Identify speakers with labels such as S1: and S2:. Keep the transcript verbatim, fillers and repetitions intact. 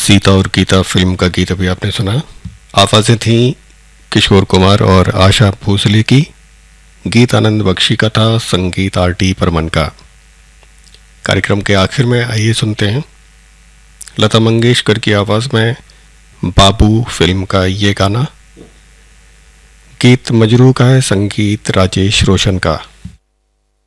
S1: सीता और गीता फिल्म का गीत अभी आपने सुना। आवाज़ें थी किशोर कुमार और आशा भोसले की। गीत आनंद बख्शी का था, संगीत आर टी परमन का। कार्यक्रम के आखिर में आइए सुनते हैं लता मंगेशकर की आवाज़ में बाबू फिल्म का ये गाना। गीत मजरू का है, संगीत राजेश रोशन का।